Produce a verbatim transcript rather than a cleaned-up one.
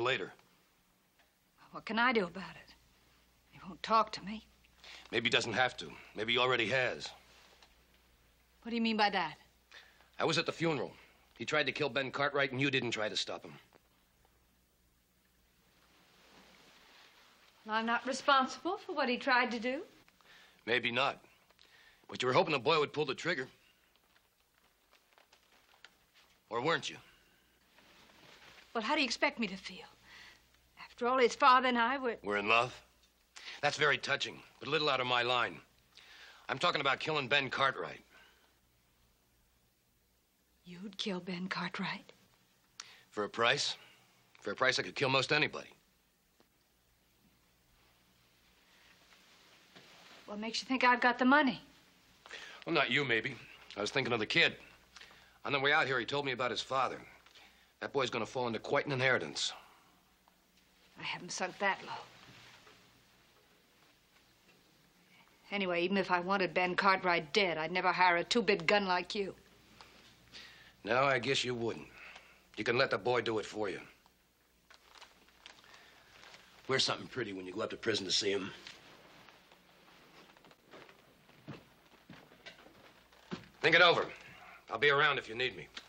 later. What can I do about it? He won't talk to me. Maybe he doesn't have to. Maybe he already has. What do you mean by that? I was at the funeral. He tried to kill Ben Cartwright, and you didn't try to stop him. Well, I'm not responsible for what he tried to do. Maybe not. But you were hoping the boy would pull the trigger. Or weren't you? Well, how do you expect me to feel? After all, his father and I were... We're in love? That's very touching, but a little out of my line. I'm talking about killing Ben Cartwright. You'd kill Ben Cartwright? For a price? For a price I could kill most anybody. What makes you think I've got the money? Well, not you, maybe. I was thinking of the kid. On the way out here, he told me about his father. That boy's gonna fall into quite an inheritance. I haven't sunk that low. Anyway, even if I wanted Ben Cartwright dead, I'd never hire a two-bit gun like you. No, I guess you wouldn't. You can let the boy do it for you. Wear something pretty when you go up to prison to see him. Think it over. I'll be around if you need me.